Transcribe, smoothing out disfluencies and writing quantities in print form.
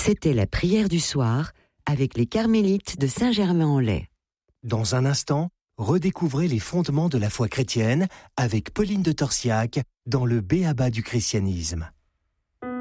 C'était la prière du soir avec les carmélites de Saint-Germain-en-Laye. Dans un instant, redécouvrez les fondements de la foi chrétienne avec Pauline de Torsiac dans le B.A.B.A. du christianisme.